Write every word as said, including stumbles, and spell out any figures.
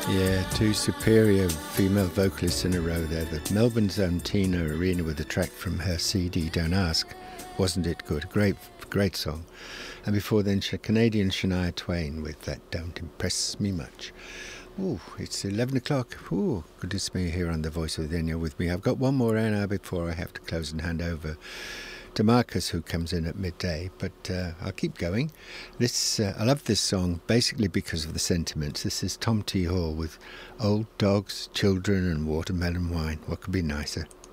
Yeah, two superior female vocalists in a row there. The Melbourne's own Tina Arena with a track from her C D, Don't Ask. Wasn't it good? Great, great song. And before then, Canadian Shania Twain with that Don't Impress Me Much. Ooh, it's eleven o'clock. Ooh, goodness me, here on The Voice Within. You're with me. I've got one more hour before I have to close and hand over to Marcus, who comes in at midday, but uh, I'll keep going. This uh, I love this song basically because of the sentiments. This is Tom T. Hall with Old Dogs, Children and Watermelon Wine. What could be nicer?